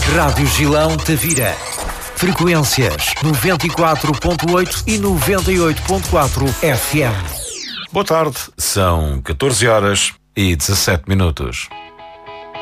Rádio Gilão Tavira. Frequências 94.8 e 98.4 FM. Boa tarde, são 14 horas e 17 minutos.